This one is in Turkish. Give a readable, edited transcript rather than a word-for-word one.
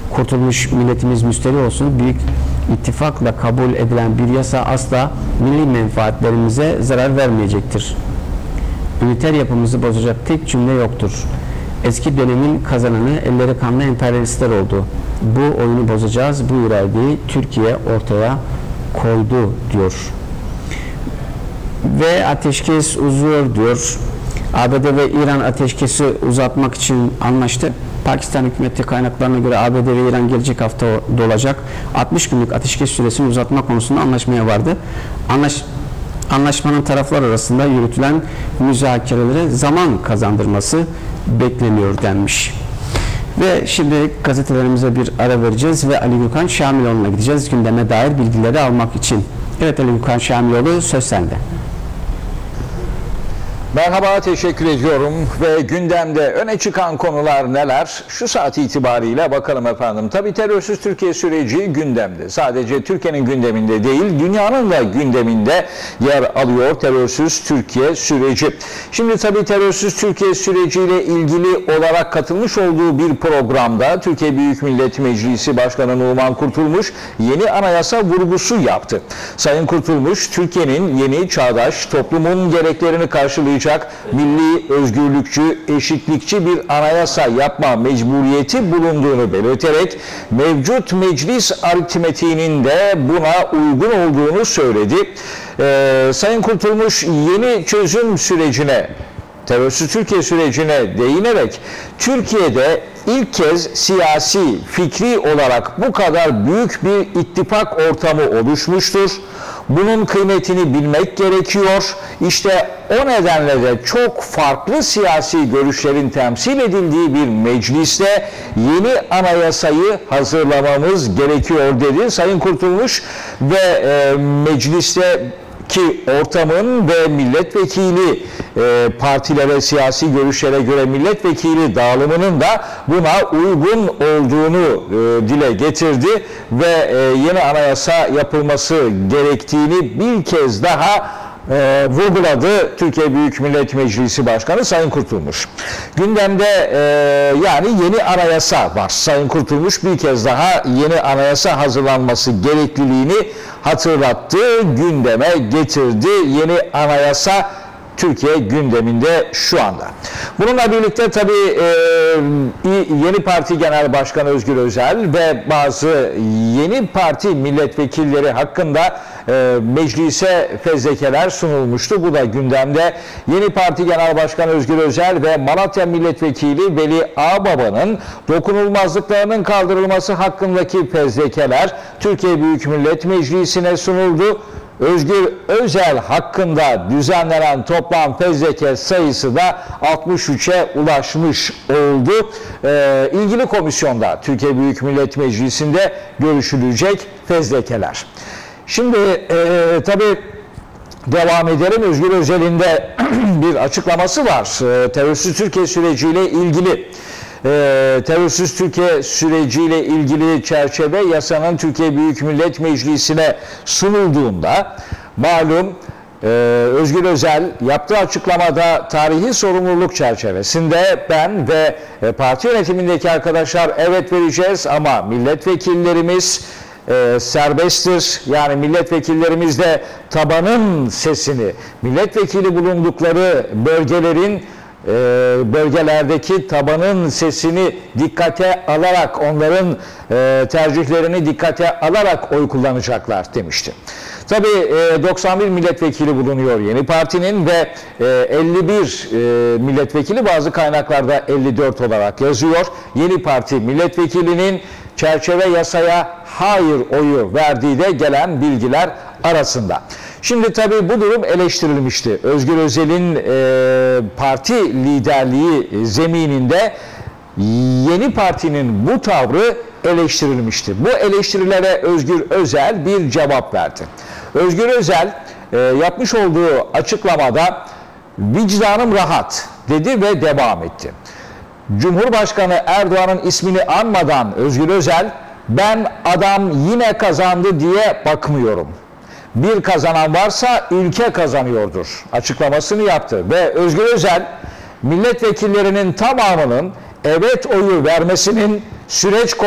Kurtulmuş milletimiz müsterih olsun. Büyük ittifakla kabul edilen bir yasa asla milli menfaatlerimize zarar vermeyecektir. Üniter yapımızı bozacak tek cümle yoktur. Eski dönemin kazananı elleri kanlı emperyalistler oldu. Bu oyunu bozacağız, bu iradeyi Türkiye ortaya koydu diyor. Ve ateşkes uzuyor diyor. ABD ve İran ateşkesi uzatmak için anlaştı. Pakistan hükümeti kaynaklarına göre ABD ve İran gelecek hafta dolacak 60 günlük ateşkes süresini uzatma konusunda anlaşmaya vardı. Anlaşmanın taraflar arasında yürütülen müzakerelere zaman kazandırması bekleniyor denmiş. Ve şimdi gazetelerimize bir ara vereceğiz ve Ali Gökhan Şamiloğlu'na gideceğiz gündeme dair bilgileri almak için. Evet Ali Gökhan Şamiloğlu, söz sende. Merhaba, teşekkür ediyorum ve gündemde öne çıkan konular neler? Şu saat itibariyle bakalım efendim. Tabii terörsüz Türkiye süreci gündemde. Sadece Türkiye'nin gündeminde değil, dünyanın da gündeminde yer alıyor terörsüz Türkiye süreci. Şimdi tabii terörsüz Türkiye süreciyle ilgili olarak katılmış olduğu bir programda Türkiye Büyük Millet Meclisi Başkanı Numan Kurtulmuş yeni anayasa vurgusu yaptı. Sayın Kurtulmuş, Türkiye'nin yeni çağdaş toplumun gereklerini karşılayacak milli, özgürlükçü, eşitlikçi bir anayasa yapma mecburiyeti bulunduğunu belirterek mevcut meclis aritmetiğinin de buna uygun olduğunu söyledi. Sayın Kurtulmuş yeni çözüm sürecine, terörsüz Türkiye sürecine değinerek Türkiye'de ilk kez siyasi, fikri olarak bu kadar büyük bir ittifak ortamı oluşmuştur. Bunun kıymetini bilmek gerekiyor. İşte o nedenle de çok farklı siyasi görüşlerin temsil edildiği bir mecliste yeni anayasayı hazırlamamız gerekiyor dedi Sayın Kurtulmuş ve mecliste ki ortamın ve milletvekili partilere, siyasi görüşlere göre milletvekili dağılımının da buna uygun olduğunu dile getirdi ve yeni anayasa yapılması gerektiğini bir kez daha vurguladı Türkiye Büyük Millet Meclisi Başkanı Sayın Kurtulmuş. Gündemde yani yeni anayasa var. Sayın Kurtulmuş bir kez daha yeni anayasa hazırlanması gerekliliğini hatırlattı, gündeme getirdi. Yeni anayasa Türkiye gündeminde şu anda. Bununla birlikte tabii yeni parti genel başkanı Özgür Özel ve bazı yeni parti milletvekilleri hakkında meclise fezlekeler sunulmuştu. Bu da gündemde. Yeni parti genel başkanı Özgür Özel ve Malatya milletvekili Veli Ağbaba'nın dokunulmazlıklarının kaldırılması hakkındaki fezlekeler Türkiye Büyük Millet Meclisi'ne sunuldu. Özgür Özel hakkında düzenlenen toplam fezleke sayısı da 63'e ulaşmış oldu. İlgili komisyonda Türkiye Büyük Millet Meclisi'nde görüşülecek fezlekeler. Şimdi tabii devam edelim. Özgür Özel'in de bir açıklaması var. Terörsüz Türkiye süreciyle ilgili. Terörsüz Türkiye süreciyle ilgili çerçeve yasanın Türkiye Büyük Millet Meclisi'ne sunulduğunda malum Özgür Özel yaptığı açıklamada tarihi sorumluluk çerçevesinde ben ve parti yönetimindeki arkadaşlar evet vereceğiz ama milletvekillerimiz serbesttir. Yani milletvekillerimiz de tabanın sesini, milletvekili bulundukları bölgelerdeki tabanın sesini dikkate alarak, onların tercihlerini dikkate alarak oy kullanacaklar demişti. Tabii 91 milletvekili bulunuyor yeni partinin ve 51 milletvekili, bazı kaynaklarda 54 olarak yazıyor. Yeni parti milletvekilinin çerçeve yasaya hayır oyu verdiği de gelen bilgiler arasında. Şimdi tabii bu durum eleştirilmişti. Özgür Özel'in parti liderliği zemininde yeni partinin bu tavrı eleştirilmişti. Bu eleştirilere Özgür Özel bir cevap verdi. Özgür Özel yapmış olduğu açıklamada vicdanım rahat dedi ve devam etti. Cumhurbaşkanı Erdoğan'ın ismini anmadan Özgür Özel, ben adam yine kazandı diye bakmıyorum. Bir kazanan varsa ülke kazanıyordur açıklamasını yaptı ve Özgür Özel milletvekillerinin tamamının evet oyu vermesinin süreç